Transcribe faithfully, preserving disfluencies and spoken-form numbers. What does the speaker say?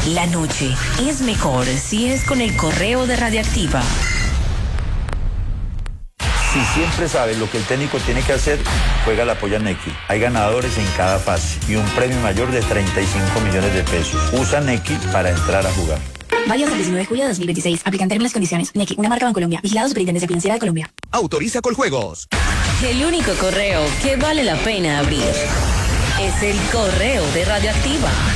La noche es mejor si es con el correo de Radioactiva. Si siempre sabes lo que el técnico tiene que hacer, juega la polla Nequi. Hay ganadores en cada fase y un premio mayor de treinta y cinco millones de pesos. Usa Nequi para entrar a jugar. Válido hasta el diecinueve de julio de dos mil veintiséis. Aplican términos y condiciones. Nequi, una marca Bancolombia. Vigilado Superintendencia Financiera de Colombia. Autoriza Coljuegos. El único correo que vale la pena abrir es el correo de Radioactiva.